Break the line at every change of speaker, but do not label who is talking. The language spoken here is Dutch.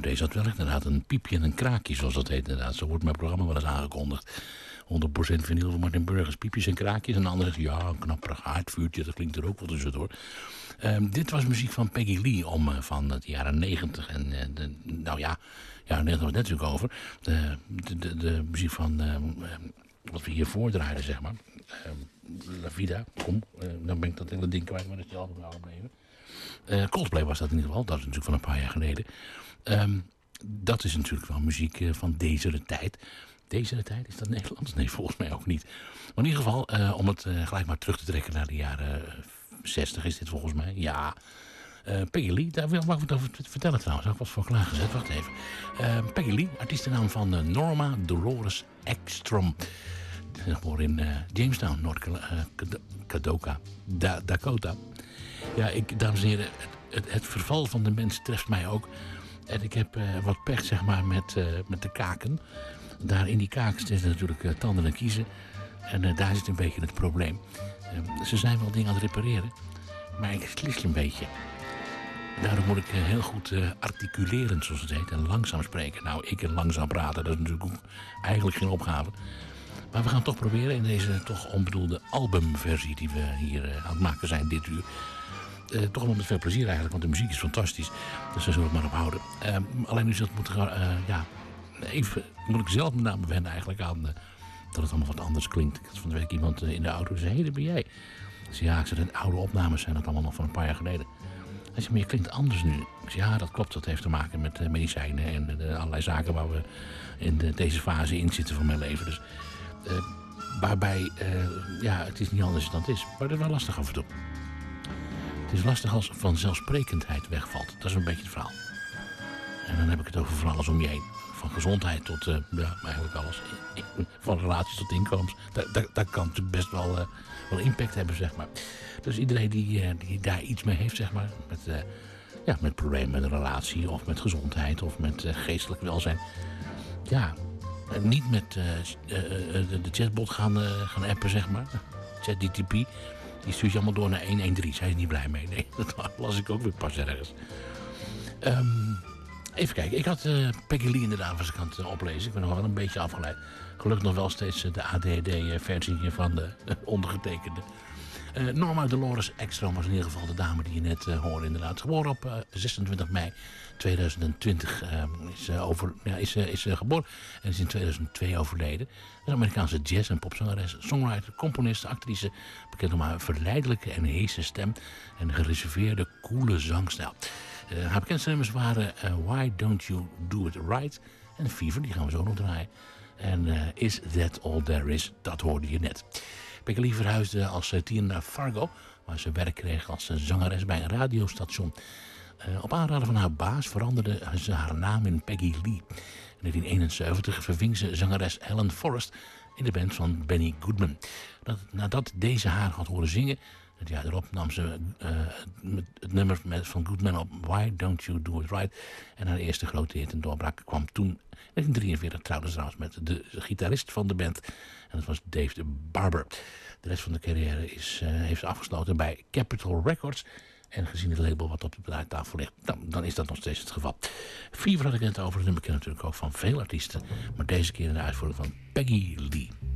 deze had wel inderdaad een piepje en een kraakje, zoals dat heet inderdaad. Zo wordt mijn programma wel eens aangekondigd. 100% vinyl van Martin Burgers. Piepjes en kraakjes. En de andere zegt, ja, een knapperig haardvuurtje. Dat klinkt er ook wel tussendoor. Dit was muziek van Peggy Lee van de jaren 90. En nou ja, jaren 90 was het natuurlijk over. De muziek van wat we hier voordraaiden, zeg maar. La Vida, kom. Dan ben ik dat hele ding kwijt, maar dat is je album opnemen. Coldplay was dat in ieder geval. Dat is natuurlijk van een paar jaar geleden. Dat is natuurlijk wel muziek van deze tijd. Deze tijd, is dat Nederlands? Nee, volgens mij ook niet. Maar in ieder geval, om het gelijk maar terug te trekken naar de jaren 60 is dit volgens mij. Ja, Peggy Lee, daar wil ik wat over vertellen trouwens. Ik was voor klaargezet, wacht even. Peggy Lee, artiestennaam van Norma Dolores Ekstrom. Geboren in Jamestown, Dakota. Ja, dames en heren, het verval van de mens treft mij ook. En ik heb wat pech, zeg maar, met de kaken. Daar in die kaken zitten natuurlijk tanden en kiezen. En daar zit een beetje het probleem. Ze zijn wel dingen aan het repareren, maar ik slis een beetje. Daarom moet ik heel goed articuleren, zoals het heet, en langzaam spreken. Nou, ik en langzaam praten, dat is natuurlijk eigenlijk geen opgave. Maar we gaan het toch proberen in deze toch onbedoelde albumversie die we hier aan het maken zijn dit uur. Toch wel met veel plezier eigenlijk, want de muziek is fantastisch. Dus daar zullen we het maar op houden. Alleen nu moet ik zelf met name wennen eigenlijk aan dat het allemaal wat anders klinkt. Ik had van de week iemand in de auto zei, hé, dat ben jij. Ik zei, ja, ik zei, de oude opnames zijn dat allemaal nog van een paar jaar geleden. Hij zei, maar je klinkt anders nu. Ik zei, ja, dat klopt. Dat heeft te maken met medicijnen en allerlei zaken waar we in deze fase in zitten van mijn leven. Dus waarbij, ja, het is niet anders dan het is. Maar dat is wel lastig af en toe. Het is lastig als vanzelfsprekendheid wegvalt. Dat is een beetje het verhaal. En dan heb ik het over van alles om je heen. Van gezondheid tot, ja, eigenlijk alles. Van relaties tot inkomens. Dat kan natuurlijk best wel impact hebben, zeg maar. Dus iedereen die daar iets mee heeft, zeg maar. Met problemen met een relatie of met gezondheid of met geestelijk welzijn. Ja, niet met de chatbot gaan appen, zeg maar. ChatGPT. Die stuurt je allemaal door naar 113. Zijn je niet blij mee? Nee, dat las ik ook weer pas ergens. Even kijken. Ik had Peggy Lee inderdaad was ik aan het oplezen. Ik ben nog wel een beetje afgeleid. Gelukkig nog wel steeds de ADD-versie van de ondergetekende. Norma Dolores Ekstrom was in ieder geval de dame die je net hoorde inderdaad. Geboren op 26 mei 2020 is geboren en is in 2002 overleden. Een Amerikaanse jazz- en popzangeres, songwriter, componiste, actrice. Bekend om haar verleidelijke en heese stem en gereserveerde, coole zangstijl. Haar bekendste nummers waren Why Don't You Do It Right en Fever, die gaan we zo nog draaien. En Is That All There Is, dat hoorde je net. Peggy Lee verhuisde als tiener naar Fargo, waar ze werk kreeg als zangeres bij een radiostation. Op aanraden van haar baas veranderde ze haar naam in Peggy Lee. In 1971 verving ze zangeres Helen Forrest in de band van Benny Goodman. Nadat deze haar had horen zingen, het jaar erop nam ze het nummer van Goodman op Why Don't You Do It Right. En haar eerste grote hit en doorbraak kwam toen in 1943 trouwens met de gitarist van de band. En dat was Dave Barber. De rest van de carrière heeft ze afgesloten bij Capitol Records. En gezien het label wat op de draaitafel ligt, dan is dat nog steeds het geval. Fever had ik het over. Dat nummer ken natuurlijk ook van veel artiesten. Maar deze keer in de uitvoering van Peggy Lee.